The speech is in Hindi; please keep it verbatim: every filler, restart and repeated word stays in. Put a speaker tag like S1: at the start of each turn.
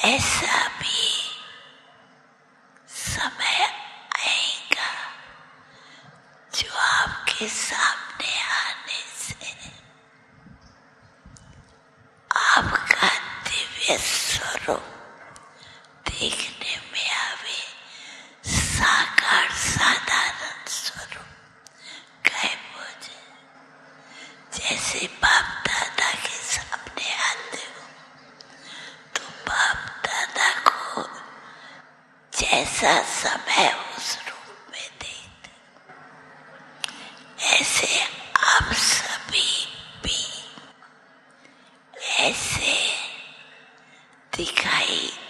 S1: ऐसा भी समय आएगा जो आपके सामने आने से आपका दिव्य स्वरूप देखने में आवे, साकार साधारण स्वरूप गायब हो जाए। जैसे बाप दादा के सामने आते हो तो बाप दादा को जैसा समय उस रूप में देखते, ऐसे आप सभी भी ऐसे दिखाई